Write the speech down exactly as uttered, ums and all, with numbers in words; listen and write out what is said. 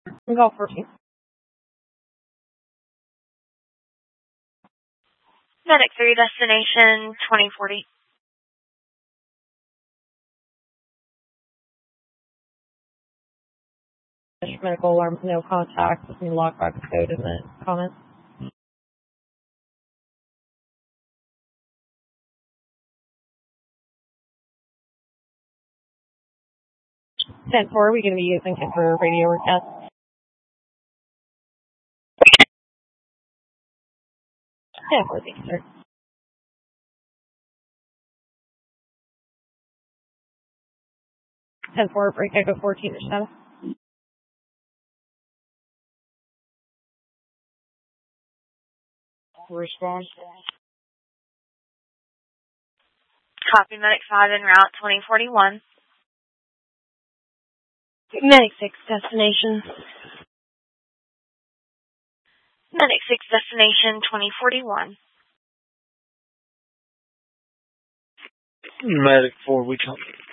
Golf fourteen. Medic three, destination twenty forty. Medical alarms, no contact with new lockbox code in the comments. ten four, we're going to be using it for radio recast. ten four, thank you, sir. ten four, break echo fourteen or seven. Response. Copy, Medic five en route twenty forty-one. Medic six, destination. Medic six, destination twenty forty-one. Medic four, we come.